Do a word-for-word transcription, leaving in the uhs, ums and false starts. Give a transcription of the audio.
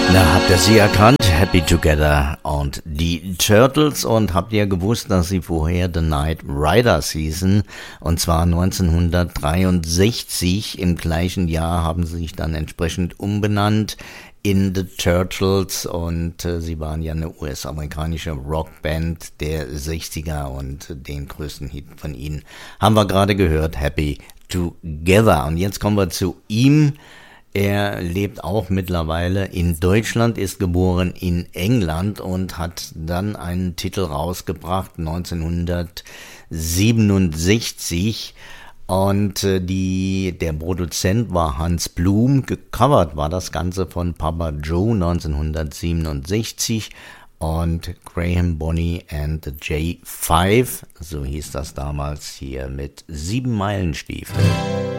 Na, habt ihr sie erkannt? Happy Together und die Turtles. Und habt ihr gewusst, dass sie vorher The Knight Riders hießen? Und zwar neunzehnhundertdreiundsechzig. Im gleichen Jahr haben sie sich dann entsprechend umbenannt in The Turtles. Und äh, sie waren ja eine U S-amerikanische Rockband der sechziger. Und den größten Hit von ihnen haben wir gerade gehört, Happy Together. Und jetzt kommen wir zu ihm. Er lebt auch mittlerweile in Deutschland, ist geboren in England und hat dann einen Titel rausgebracht, neunzehnhundertsiebenundsechzig. Und äh, die, der Produzent war Hans Blum, gecovert war das Ganze von Papa Joe neunzehnhundertsiebenundsechzig. Und Graham Bonny and the J Five, so hieß das damals hier mit Sieben Meilenstiefel.